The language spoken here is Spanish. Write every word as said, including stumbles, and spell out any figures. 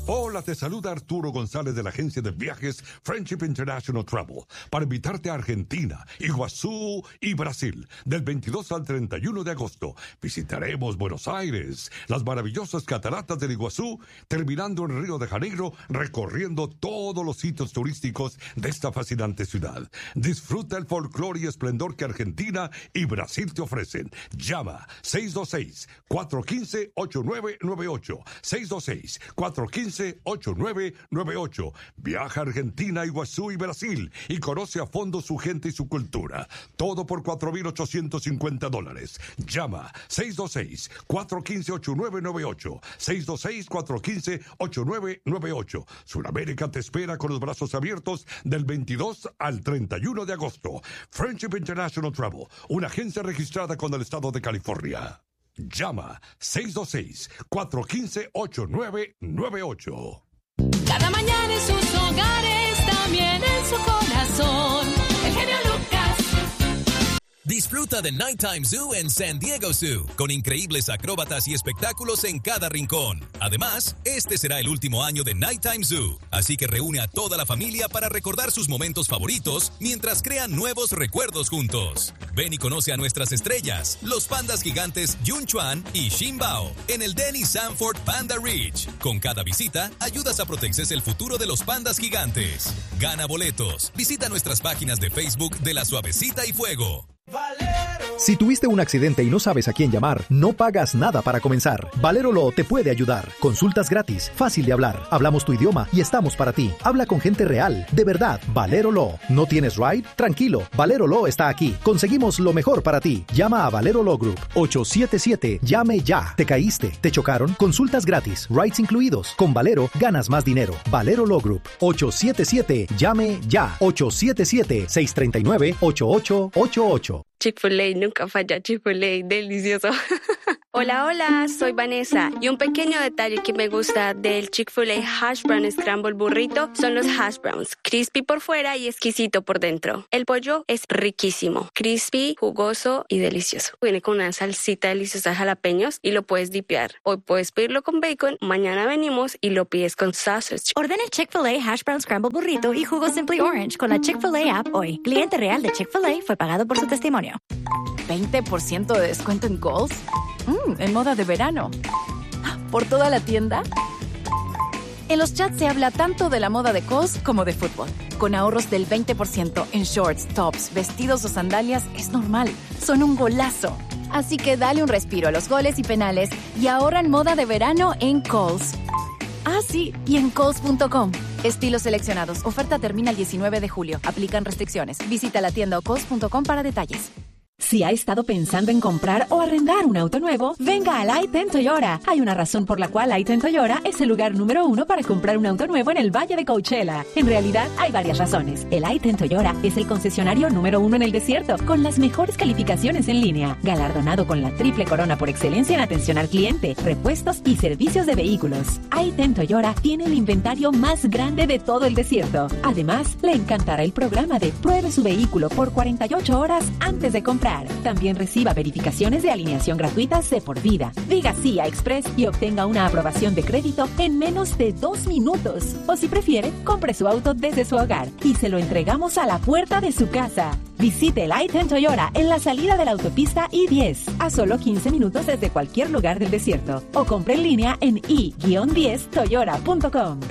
Hola, te saluda Arturo González de la agencia de viajes Friendship International Travel para invitarte a Argentina, Iguazú y Brasil. Del veintidós al treinta y uno de agosto visitaremos Buenos Aires, las maravillosas cataratas del Iguazú, terminando en Río de Janeiro, recorriendo todos los sitios turísticos de esta fascinante ciudad. Disfruta el folclore y esplendor que Argentina y Brasil te ofrecen. Llama seis dos seis, cuatro uno cinco, ocho nueve nueve ocho, seis dos seis, cuatro uno cinco, ocho nueve nueve ocho. Viaja a Argentina, Iguazú y Brasil y conoce a fondo su gente y su cultura. Todo por cuatro mil ochocientos cincuenta dólares. Llama seis dos seis, cuatro uno cinco, ocho nueve nueve ocho, seis dos seis, cuatro uno cinco, ocho nueve nueve ocho. Sudamérica te espera con los brazos abiertos del veintidós al treinta y uno de agosto. Friendship International Travel, una agencia registrada con el estado de California. Llama seis dos seis, cuatro uno cinco, ocho nueve nueve ocho. Cada mañana en sus hogares, también en su corazón. El genio Lucas. Disfruta de Nighttime Zoo en San Diego Zoo, con increíbles acróbatas y espectáculos en cada rincón. Además, este será el último año de Nighttime Zoo, así que reúne a toda la familia para recordar sus momentos favoritos mientras crean nuevos recuerdos juntos. Ven y conoce a nuestras estrellas, los pandas gigantes Yun Chuan y Xin Bao, en el Denny Sanford Panda Ridge. Con cada visita, ayudas a proteger el futuro de los pandas gigantes. Gana boletos. Visita nuestras páginas de Facebook de La Suavecita y Fuego. Si tuviste un accidente y no sabes a quién llamar, no pagas nada para comenzar. Valero Law te puede ayudar. Consultas gratis, fácil de hablar. Hablamos tu idioma y estamos para ti. Habla con gente real, de verdad. Valero Law. ¿No tienes ride? Tranquilo, Valero Law está aquí. Conseguimos lo mejor para ti. Llama a Valero Law Group. ocho siete siete, llame ya. ¿Te caíste? ¿Te chocaron? Consultas gratis, rides incluidos. Con Valero ganas más dinero. Valero Law Group. ocho siete siete, llame ya. ocho siete siete, seis tres nueve, ocho ocho ocho ocho. Chick-fil-A, nunca falla. Chick-fil-A, delicioso. Hola, hola, soy Vanessa. Y un pequeño detalle que me gusta del Chick-fil-A Hash Brown Scramble Burrito son los hash browns. Crispy por fuera y exquisito por dentro. El pollo es riquísimo. Crispy, jugoso y delicioso. Viene con una salsita deliciosa de jalapeños y lo puedes dipear. Hoy puedes pedirlo con bacon, mañana venimos y lo pides con sausage. Ordena el Chick-fil-A Hash Brown Scramble Burrito y jugo Simply Orange con la Chick-fil-A app hoy. Cliente real de Chick-fil-A fue pagado por su testimonio. ¿veinte por ciento de descuento en Kohl's? Mm, en moda de verano. ¿Por toda la tienda? En los chats se habla tanto de la moda de Kohl's como de fútbol. Con ahorros del veinte por ciento en shorts, tops, vestidos o sandalias es normal. Son un golazo. Así que dale un respiro a los goles y penales y ahorra en moda de verano en Kohl's. Ah, sí, y en Kohl's punto com. Estilos seleccionados. Oferta termina el diecinueve de julio. Aplican restricciones. Visita la tienda o Kohl's punto com para detalles. Si ha estado pensando en comprar o arrendar un auto nuevo, venga al I-Ten Toyota. Hay una razón por la cual I-Ten Toyota es el lugar número uno para comprar un auto nuevo en el Valle de Coachella. En realidad, hay varias razones. El I-Ten Toyota es el concesionario número uno en el desierto, con las mejores calificaciones en línea, galardonado con la triple corona por excelencia en atención al cliente, repuestos y servicios de vehículos. I-Ten Toyota tiene el inventario más grande de todo el desierto. Además, le encantará el programa de Pruebe su vehículo por cuarenta y ocho horas antes de comprar. También reciba verificaciones de alineación gratuitas de por vida. Diga sí a Express y obtenga una aprobación de crédito en menos de dos minutos. O si prefiere, compre su auto desde su hogar y se lo entregamos a la puerta de su casa. Visite el I-Ten Toyota en la salida de la autopista I diez, a solo quince minutos desde cualquier lugar del desierto. O compre en línea en i diez toyota punto com.